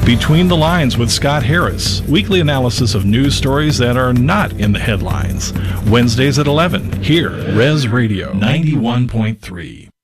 Between the Lines with Scott Harris, weekly analysis of news stories that are not in the headlines. Wednesdays at 11, here, Res Radio 91.3.